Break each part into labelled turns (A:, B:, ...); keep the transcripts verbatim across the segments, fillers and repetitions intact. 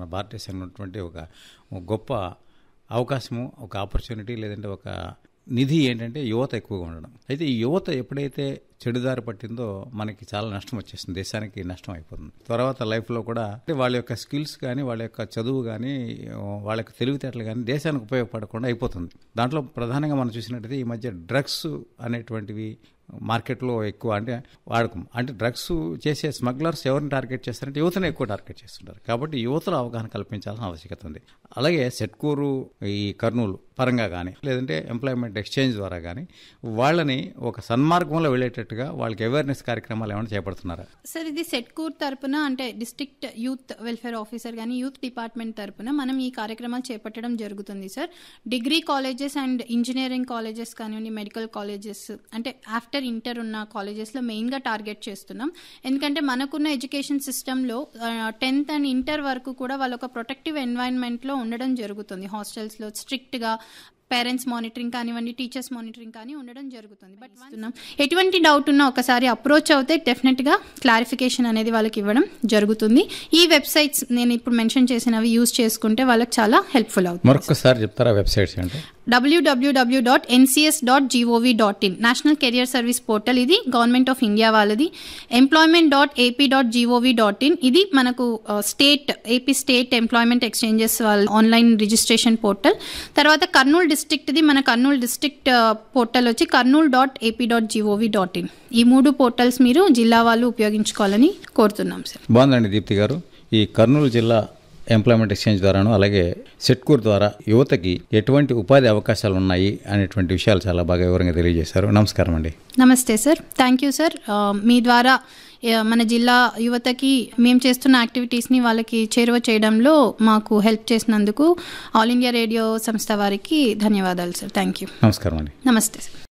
A: భారతదేశంలో ఉన్నటువంటి ఒక గొప్ప అవకాశము, ఒక ఆపర్చునిటీ, లేదంటే ఒక నిధి ఏంటంటే యువత ఎక్కువగా ఉండడం. అయితే ఈ యువత ఎప్పుడైతే చెడుదారి పట్టిందో మనకి చాలా నష్టం వచ్చేస్తుంది, దేశానికి నష్టం అయిపోతుంది. తర్వాత లైఫ్లో కూడా వాళ్ళ యొక్క స్కిల్స్ కానీ, వాళ్ళ యొక్క చదువు కానీ, వాళ్ళ యొక్క తెలివితేటలు కానీ దేశానికి ఉపయోగపడకుండా అయిపోతుంది. దాంట్లో ప్రధానంగా మనం చూసినట్టయితే ఈ మధ్య డ్రగ్స్ అనేటువంటివి మార్కెట్లో ఎక్కువ అంటే వాడకం. అంటే డ్రగ్స్ చేసే స్మగ్లర్స్ ఎవరిని టార్గెట్ చేస్తారంటే యువతను ఎక్కువ టార్గెట్ చేస్తుంటారు. కాబట్టి యువతలో అవగాహన కల్పించాల్సిన ఆవశ్యకత ఉంది. అలాగే సెట్కూరు, ఈ కర్నూలు పరంగా కానీ, లేదంటే ఎంప్లాయ్మెంట్ ఎక్స్చేంజ్ ద్వారా కానీ వాళ్ళని ఒక సన్మార్గంలో వెళ్ళేటట్టుగా వాళ్ళకి అవేర్నెస్ కార్యక్రమాలు ఏమైనా చేపడుతున్నారా?
B: సార్, ఇది సెట్కూర్ తరపున అంటే డిస్ట్రిక్ట్ యూత్ వెల్ఫేర్ ఆఫీసర్ కానీ యూత్ డిపార్ట్మెంట్ తరపున మనం ఈ కార్యక్రమాలు చేపట్టడం జరుగుతుంది sir. Degree colleges and engineering colleges కానివ్వండి, మెడికల్ కాలేజెస్ అంటే ఆఫ్టర్ ఇంటర్ ఉన్న కాలేజెస్లో మెయిన్గా టార్గెట్ చేస్తున్నాం. ఎందుకంటే మనకున్న ఎడ్యుకేషన్ సిస్టంలో టెన్త్ అండ్ ఇంటర్ వరకు కూడా వాళ్ళ ఒక ప్రొటెక్టివ్ ఎన్వైరన్మెంట్లో ఉండడం జరుగుతుంది. హాస్టల్స్లో స్ట్రిక్ట్గా పేరెంట్స్ మానిటరింగ్ కానివ్వండి, టీచర్స్ మానిటరింగ్ కానీ ఉండడం జరుగుతుంది. బట్ ఇస్తున్నాం, ఎటువంటి డౌట్ ఉన్నా ఒకసారి అప్రోచ్ అవుతే డెఫినెట్గా క్లారిఫికేషన్ అనేది వాళ్ళకి ఇవ్వడం జరుగుతుంది. ఈ వెబ్సైట్స్ నేను ఇప్పుడు మెన్షన్ చేసినవి యూజ్ చేసుకుంటే వాళ్ళకి చాలా హెల్ప్ఫుల్ అవుతుంది.
A: మరొకసారి చెప్తారా వెబ్సైట్స్ అంటే?
B: డబ్ల్యూడబ్ల్యూడబ్ల్యూ dot NCS dot GOV dot in national career service portal, ఇది గవర్నమెంట్ ఆఫ్ ఇండియా వాళ్ళది. Employment dot AP dot GOV dot in, ఇది మనకు state AP state employment exchanges వాళ్ళ ఆన్లైన్ రిజిస్ట్రేషన్ పోర్టల్. తర్వాత కర్నూలు డిస్ట్రిక్ట్ది మన కర్నూలు డిస్ట్రిక్ట్ పోర్టల్ వచ్చి Kurnool dot AP dot GOV dot in. ఈ మూడు పోర్టల్స్ మీరు జిల్లా వాళ్ళు ఉపయోగించుకోవాలని కోరుతున్నాం సార్.
A: బాగుందండి దీప్తి గారు. ఈ కర్నూలు జిల్లా ఎంప్లాయ్మెంట్ ఎక్స్చేంజ్ ద్వారాను అలాగే సెట్కూర్ ద్వారా యువతకి ఎటువంటి ఉపాధి అవకాశాలు ఉన్నాయి అనేటువంటి విషయాలు చాలా బాగా వివరంగా తెలియజేశారు. నమస్కారం అండి.
B: నమస్తే సార్, థ్యాంక్ యూ సార్. మీ ద్వారా మన జిల్లా యువతకి మేము చేస్తున్న యాక్టివిటీస్ని వాళ్ళకి చేరువ చేయడంలో మాకు హెల్ప్ చేసినందుకు ఆల్ ఇండియా రేడియో సంస్థ వారికి ధన్యవాదాలు సార్. Thank you.
A: నమస్కారం అండి.
B: నమస్తే సార్.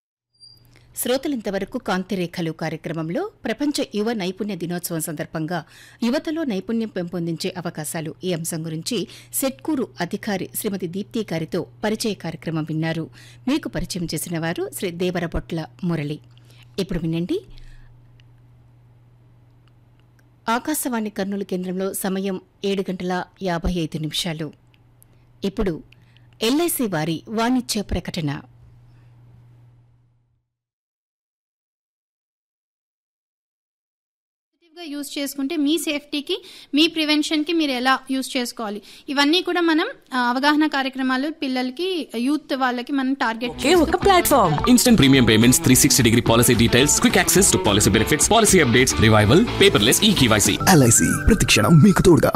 C: శ్రోతలింతవరకు కాంతిరేఖలు కార్యక్రమంలో ప్రపంచ యువ నైపుణ్య దినోత్సవం సందర్భంగా యువతలో నైపుణ్యం పెంపొందించే అవకాశాలు ఈ అంశం గురించి సెట్కూరు అధికారి శ్రీమతి దీప్తి గారితో పరిచయ కార్యక్రమం విన్నారు. మీకు పరిచయం చేసిన వారు శ్రీ దేవరబొట్ల మురళి. ఇప్పుడు వినండి. ఆకాశవాణి కర్నూలు కేంద్రంలో సమయం ఏడు గంటల యాభై ఐదు నిమిషాలు. ఇప్పుడు ఎల్ఐసి వారి వాణిజ్య ప్రకటన.
B: యూజ్ చేసుకుంటే మీ సేఫ్టీకి, మీ ప్రివెన్షన్కి మీరు ఎలా యూజ్ చేసుకోవాలి, ఇవన్నీ కూడా మనం అవగాహన కార్యక్రమాలు పిల్లలకి, యూత్ వాళ్ళకి మనం టార్గెట్
D: ఒక platform. Instant premium payments, three sixty degree policy details, quick access to policy benefits, policy updates, revival, paperless ఈ కేవైసీ.
E: ఎల్ఐసి ప్రతిక్షణం మీకు తోడుగా.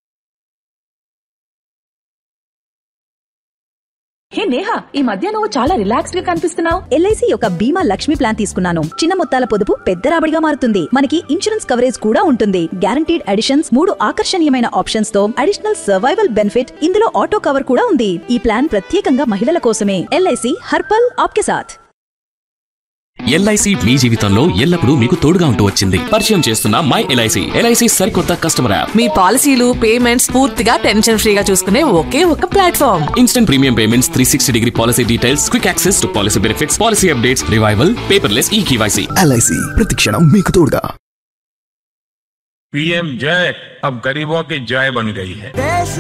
F: హే నేహా, ఈ మధ్య నువ్వు చాలా రిలాక్స్డ్ గా కనిపిస్తున్నావు.
G: ఎల్ఐసి యొక్క బీమా లక్ష్మి ప్లాన్ తీసుకున్నాను. చిన్న మొత్తాల పొదుపు పెద్ద రాబడిగా మారుతుంది. మనకి ఇన్సూరెన్స్ కవరేజ్ కూడా ఉంటుంది. గ్యారంటీడ్ అడిషన్స్, మూడు ఆకర్షణీయమైన ఆప్షన్స్ తో అడిషనల్ సర్వైవల్ బెనిఫిట్, ఇందులో ఆటో కవర్ కూడా ఉంది. ఈ ప్లాన్ ప్రత్యేకంగా మహిళల కోసమే. ఎల్ఐసి హర్పల్ ఆప్కే సాథ్.
D: ఎల్ఐసి మీ జీవితంలో ఎల్లప్పుడూ మీకు తోడుగా ఉంటూ వచ్చింది. పరిచయం చేస్తున్న మై ఎల్ఐసి. ఎల్ఐసి సరికొత్త కస్టమర్ యాప్.
F: మీ పాలసీలు, పేమెంట్స్ పూర్తిగా టెన్షన్ ఫ్రీగా చూసుకునే ఒకే ఒక platform.
D: Instant premium payments, three sixty degree policy details, quick access to policy benefits, policy updates, revival, paperless ఈ కేవైసీ.
E: ఎల్ఐసి ప్రతిక్షణం మీకు తోడుగా.
H: पीएम जय अब गरीबों की जय बन गई है.